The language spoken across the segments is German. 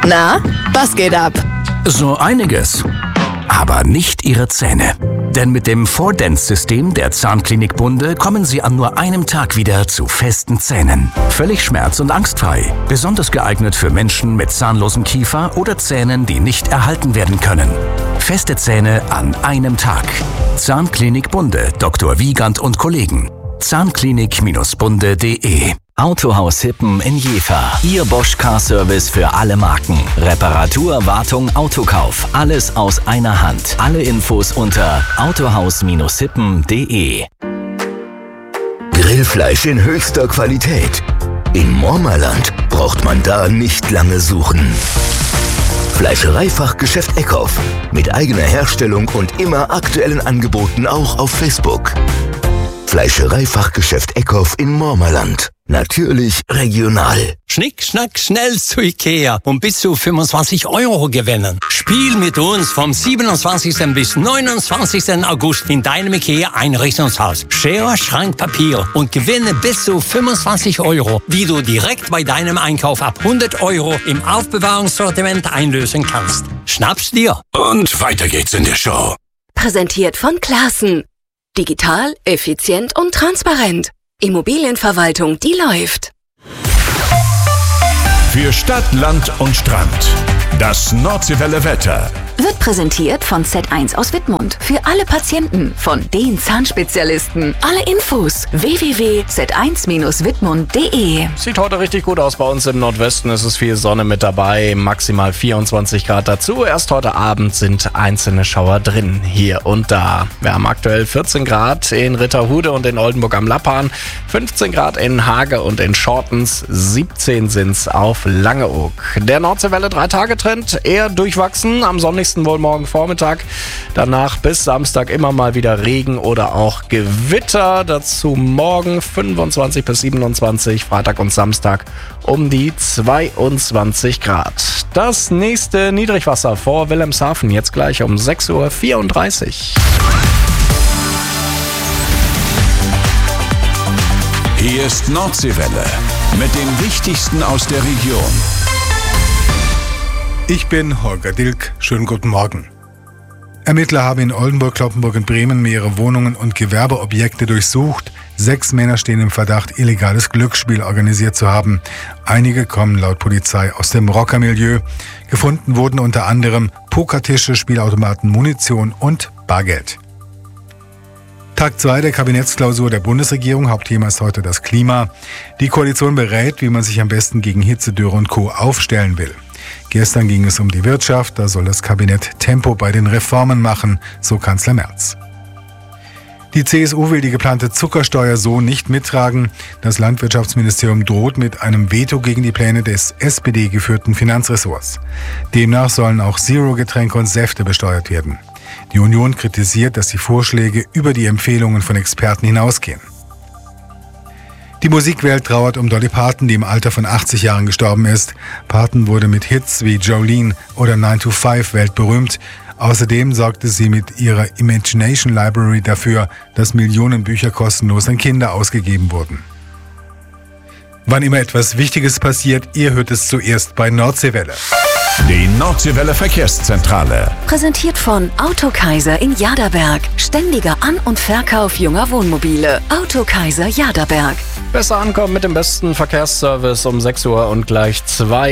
Na, was geht ab? So einiges. Aber nicht Ihre Zähne. Denn mit dem 4Dents-System der Zahnklinik Bunde kommen Sie an nur einem Tag wieder zu festen Zähnen. Völlig schmerz- und angstfrei. Besonders geeignet für Menschen mit zahnlosem Kiefer oder Zähnen, die nicht erhalten werden können. Feste Zähne an einem Tag. Zahnklinik Bunde, Dr. Wiegand und Kollegen. Zahnklinik-bunde.de. Autohaus Hippen in Jever. Ihr Bosch Car Service für alle Marken. Reparatur, Wartung, Autokauf. Alles aus einer Hand. Alle Infos unter autohaus-hippen.de. Grillfleisch in höchster Qualität. In Mormerland braucht man da nicht lange suchen. Fleischereifachgeschäft Eckhoff. Mit eigener Herstellung und immer aktuellen Angeboten auch auf Facebook. Fleischereifachgeschäft Eckhoff in Mormerland. Natürlich regional. Schnick, schnack, schnell zu Ikea und bis zu 25 € gewinnen. Spiel mit uns vom 27. bis 29. August in deinem Ikea-Einrichtungshaus. Schere, Schrank, Papier und gewinne bis zu 25 €, die du direkt bei deinem Einkauf ab 100 € im Aufbewahrungssortiment einlösen kannst. Schnapp's dir. Und weiter geht's in der Show. Präsentiert von Classen. Digital, effizient und transparent. Immobilienverwaltung, die läuft. Für Stadt, Land und Strand. Das Nordseewelle Wetter. Wird präsentiert von Z1 aus Wittmund. Für alle Patienten, von den Zahnspezialisten. Alle Infos www.z1-wittmund.de. Sieht heute richtig gut aus bei uns im Nordwesten. Es ist viel Sonne mit dabei, maximal 24 Grad dazu. Erst heute Abend sind einzelne Schauer drin, hier und da. Wir haben aktuell 14 Grad in Ritterhude und in Oldenburg am Lappan, 15 Grad in Hage und in Shortens, 17 sind's auf Langeoog. Der Nordseewelle 3-Tage-Trend eher durchwachsen, am sonnigsten wohl morgen Vormittag. Danach bis Samstag immer mal wieder Regen oder auch Gewitter. Dazu morgen 25 bis 27, Freitag und Samstag um die 22 Grad. Das nächste Niedrigwasser vor Wilhelmshaven jetzt gleich um 6:34 Uhr. Hier ist Nordseewelle mit dem Wichtigsten aus der Region. Ich bin Holger Dilk. Schönen guten Morgen. Ermittler haben in Oldenburg, Cloppenburg und Bremen mehrere Wohnungen und Gewerbeobjekte durchsucht. 6 Männer stehen im Verdacht, illegales Glücksspiel organisiert zu haben. Einige kommen laut Polizei aus dem Rockermilieu. Gefunden wurden unter anderem Pokertische, Spielautomaten, Munition und Bargeld. Tag 2 der Kabinettsklausur der Bundesregierung. Hauptthema ist heute das Klima. Die Koalition berät, wie man sich am besten gegen Hitze, Dürre und Co. aufstellen will. Gestern ging es um die Wirtschaft, da soll das Kabinett Tempo bei den Reformen machen, so Kanzler Merz. Die CSU will die geplante Zuckersteuer so nicht mittragen. Das Landwirtschaftsministerium droht mit einem Veto gegen die Pläne des SPD-geführten Finanzressorts. Demnach sollen auch Zero-Getränke und Säfte besteuert werden. Die Union kritisiert, dass die Vorschläge über die Empfehlungen von Experten hinausgehen. Die Musikwelt trauert um Dolly Parton, die im Alter von 80 Jahren gestorben ist. Parton wurde mit Hits wie Jolene oder 9 to 5 weltberühmt. Außerdem sorgte sie mit ihrer Imagination Library dafür, dass Millionen Bücher kostenlos an Kinder ausgegeben wurden. Wann immer etwas Wichtiges passiert, ihr hört es zuerst bei Nordseewelle. Die Nordseewelle Verkehrszentrale. Präsentiert von Autokaiser in Jaderberg. Ständiger An- und Verkauf junger Wohnmobile. Autokaiser Jaderberg. Besser ankommen mit dem besten Verkehrsservice um 6 Uhr und gleich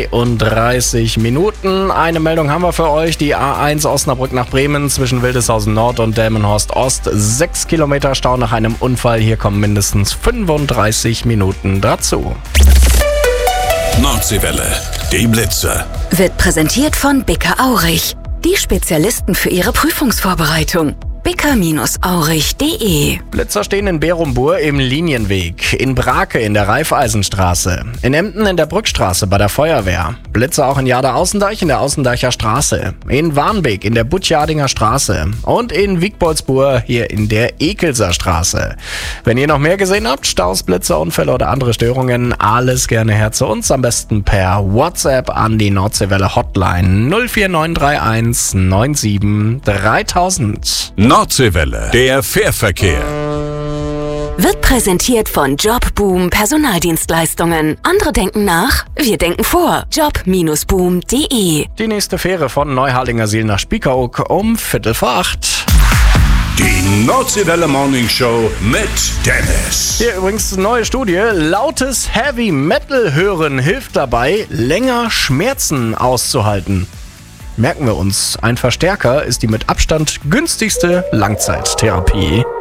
32 Minuten. Eine Meldung haben wir für euch. Die A1 Osnabrück nach Bremen zwischen Wildeshausen Nord und Delmenhorst Ost. 6 Kilometer Stau nach einem Unfall. Hier kommen mindestens 35 Minuten dazu. Nordseewelle, die Blitze. Wird präsentiert von Bicker Aurich. Die Spezialisten für Ihre Prüfungsvorbereitung. bicker-aurich.de. Blitzer stehen in Berumbur im Linienweg, in Brake in der Raiffeisenstraße, in Emden in der Brückstraße bei der Feuerwehr, Blitzer auch in Jade-Außendeich in der Außendeicher Straße, in Warnbeek in der Butjardinger Straße und in Wiegboldsbur hier in der Ekelser Straße. Wenn ihr noch mehr gesehen habt, Staus, Blitzer, Unfälle oder andere Störungen, alles gerne her zu uns, am besten per WhatsApp an die Nordseewelle Hotline 04931 97 3000. Nordseewelle, der Fährverkehr. Wird präsentiert von Jobboom Personaldienstleistungen. Andere denken nach, wir denken vor. Job-boom.de. Die nächste Fähre von Neuharlingersiel nach Spiekeroog um 7:45. Die Nordseewelle Morning Show mit Dennis. Hier übrigens eine neue Studie. Lautes Heavy Metal hören hilft dabei, länger Schmerzen auszuhalten. Merken wir uns, ein Verstärker ist die mit Abstand günstigste Langzeittherapie.